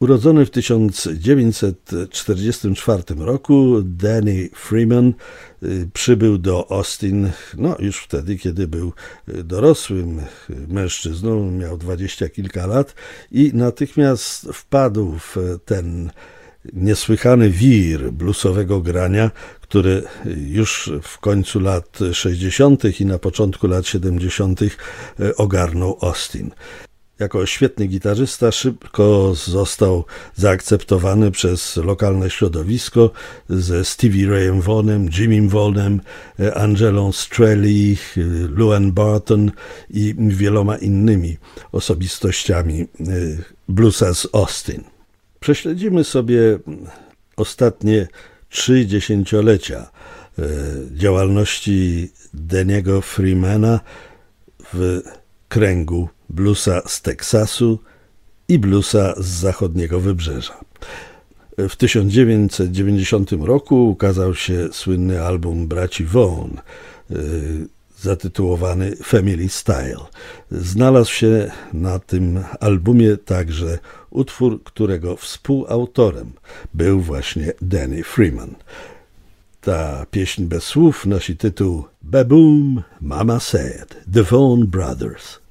Urodzony w 1944 roku, Danny Freeman przybył do Austin już wtedy, kiedy był dorosłym mężczyzną, miał 20 kilka lat i natychmiast wpadł w ten niesłychany wir bluesowego grania, który już w końcu lat 60. i na początku lat 70. ogarnął Austin. Jako świetny gitarzysta szybko został zaakceptowany przez lokalne środowisko ze Stevie Rayem Vaughanem, Jimmym Vaughanem, Angelą Strelli, Luan Barton i wieloma innymi osobistościami bluesa z Austin. Prześledzimy sobie ostatnie 3 dziesięciolecia działalności Danny'ego Freemana w kręgu bluesa z Teksasu i bluesa z zachodniego wybrzeża. W 1990 roku ukazał się słynny album braci Vaughan, zatytułowany Family Style. Znalazł się na tym albumie także utwór, którego współautorem był właśnie Danny Freeman. Ta pieśń bez słów nosi tytuł Ba-Boom, Mama Said, The Vaughan Brothers.